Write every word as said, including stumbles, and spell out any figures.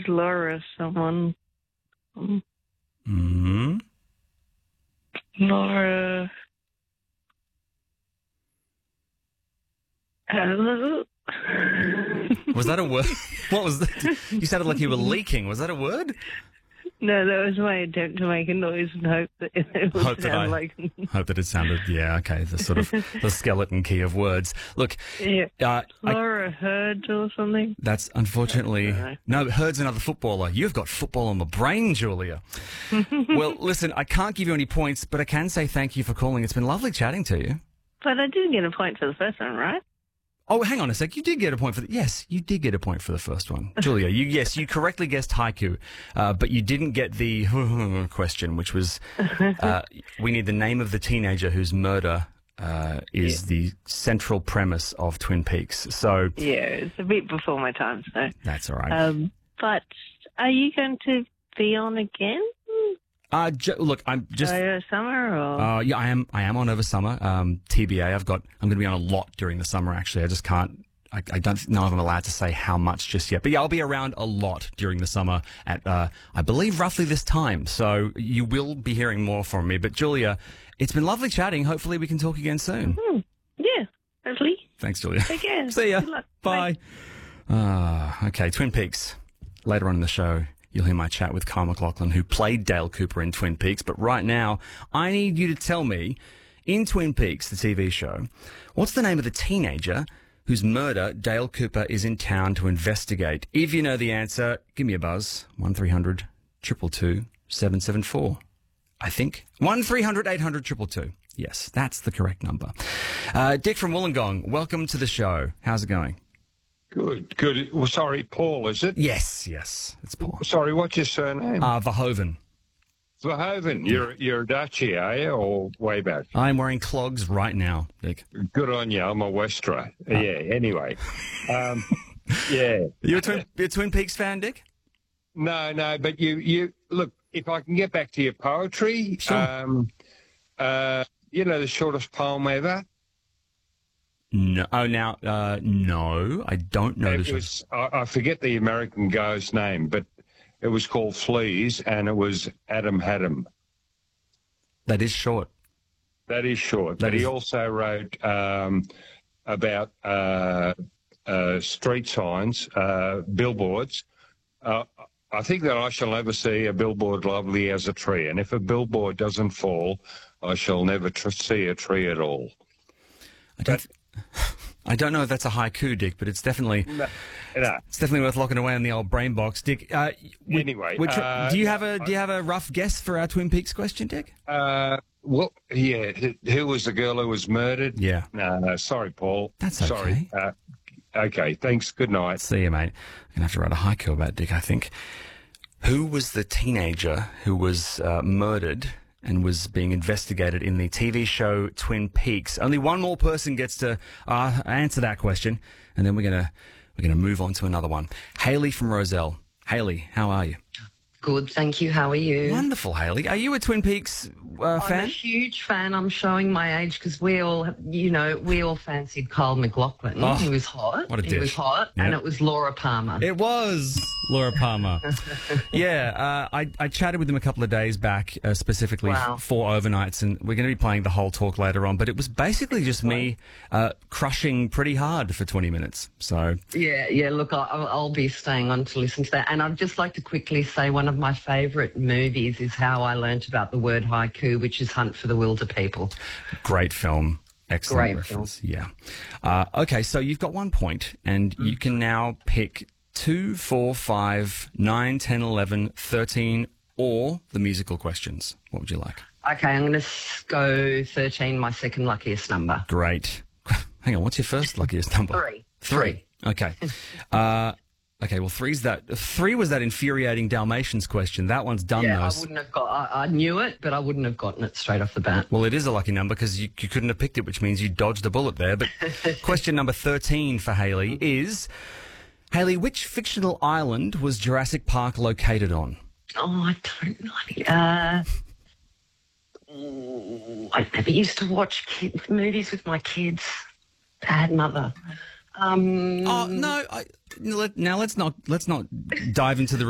Laura someone. Um, Mm-hmm. Laura. Hello? Was that a word? What was that? You sounded like you were leaking. Was that a word? No, that was my attempt to make a noise and hope that it would Hope that sound I- like... Hope that it sounded, yeah, okay, the sort of the skeleton key of words. Look, yeah. uh, I, Laura Hurd or something. that's unfortunately... That's No, Hurd's another footballer. You've got football on the brain, Julia. Well, listen, I can't give you any points, but I can say thank you for calling. It's been lovely chatting to you. But I did get a point for the first one, right? Oh, hang on a sec. You did get a point for the... Yes, you did get a point for the first one. Julia, you yes, you correctly guessed haiku, uh, but you didn't get the question, which was uh, we need the name of the teenager whose murder uh, is Yeah. the central premise of Twin Peaks. So Yeah, it's a bit before my time, so... that's all right. Um, but are you going to be on again? Uh, ju- look, I'm just... Over summer or... Uh, yeah, I am. I am on over summer. Um, T B A. I've got. I'm going to be on a lot during the summer. Actually, I just can't. I, I don't know if I'm allowed to say how much just yet. But yeah, I'll be around a lot during the summer at, uh, I believe, roughly this time. So you will be hearing more from me. But Julia, it's been lovely chatting. Hopefully, we can talk again soon. Hmm. Yeah, hopefully. Thanks, Julia. Take care. See ya. Good luck. Bye. Ah, okay. Twin Peaks. Later on in the show, you'll hear my chat with Kyle MacLachlan, who played Dale Cooper in Twin Peaks. But right now, I need you to tell me, in Twin Peaks, the T V show, what's the name of the teenager whose murder Dale Cooper is in town to investigate? If you know the answer, give me a buzz. one three hundred two two two seven seven four. I think. one three hundred eight hundred two two two. Yes, that's the correct number. Uh, Dick from Wollongong, welcome to the show. How's it going? Good, good. Well, sorry, Paul, is it? Yes, yes, it's Paul. Sorry, what's your surname? Uh, Verhoeven. Verhoeven. You're you're a Dutchie, are you, or way back? I'm wearing clogs right now, Dick. Good on you. I'm a Westra. Yeah. Anyway, um, yeah. You a Twin, you a Twin Peaks fan, Dick? No, no. But you, you look. If I can get back to your poetry, Sure. um, uh, you know the shortest poem ever. No. Oh, now, uh, no, I don't know. It the was, I, I forget the American guy's name, but it was called Fleas, and it was Adam Haddam. That is short. That is short. That but is- he also wrote um, about uh, uh, street signs, uh, billboards. Uh, I think that I shall never see a billboard lovely as a tree, and if a billboard doesn't fall, I shall never tr- see a tree at all. I don't. I don't know if that's a haiku, Dick, but it's definitely No, no. it's definitely worth locking away in the old brain box, Dick. Uh, we- Anyway, we're tr- uh, do you have a do you have a rough guess for our Twin Peaks question, Dick? Uh, well, yeah. Who- Who was the girl who was murdered? Yeah. No, no. Sorry, Paul. That's Sorry. Uh, okay. Thanks. Good night. See you, mate. I'm gonna have to write a haiku about Dick, I think. Who was the teenager who was uh, murdered and was being investigated in the T V show Twin Peaks? Only one more person gets to uh, answer that question, and then we're gonna we're gonna move on to another one. Haley from Roselle. Haley, how are you? Good, thank you. How are you? Wonderful, Haley. Are you a Twin Peaks uh, I'm a fan? huge fan. I'm showing my age because we all, you know, we all fancied Kyle MacLachlan. Oh, he was hot. what a He was dish. hot, Yep. and it was Laura Palmer. It was Laura Palmer. yeah, uh, I, I chatted with him a couple of days back, uh, specifically Wow. f- for overnights, and we're going to be playing the whole talk later on. But it was basically just me uh, crushing pretty hard for twenty minutes. So Yeah, yeah. Look, I, I'll I'll be staying on to listen to that. And I'd just like to quickly say one of my favourite movies is how I learnt about the word haiku, which is Hunt for the Wilder People. great film. Excellent Great reference. Yeah. Uh, okay, so you've got one point, and you can now pick two, four, five, nine, ten, eleven, thirteen, or the musical questions. What would you like? Okay, I'm going to go thirteen, my second luckiest number. Great. Hang on, what's your first luckiest number? Three. Three. Okay. Uh, okay, well, three's that. Three was that infuriating Dalmatians question. That one's done, Yeah, though. I wouldn't have got. I, I knew it, but I wouldn't have gotten it straight off the bat. Well, it is a lucky number because you, you couldn't have picked it, which means you dodged a bullet there. But question number thirteen for Haley is, Haley, which fictional island was Jurassic Park located on? Oh, I don't know. Uh, ooh, I never used to watch kid, movies with my kids. Bad mother. Um, Oh no! I, now let's not let's not dive into the